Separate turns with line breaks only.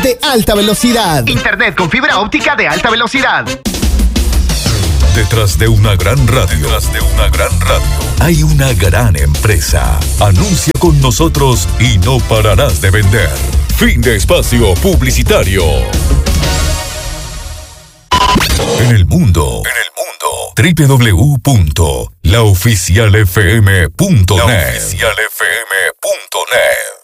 de alta velocidad.
Internet con fibra óptica de alta velocidad.
Detrás de una gran radio, hay una gran empresa. Anuncia con nosotros y no pararás de vender. Fin de espacio publicitario. En el mundo. www.laoficialfm.net.